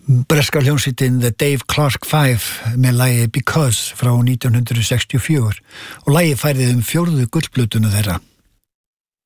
breska hljómsveitin The Dave Clark 5 með lagið Because frá 1964 og lagið færði 4. gullplötuna þeirra.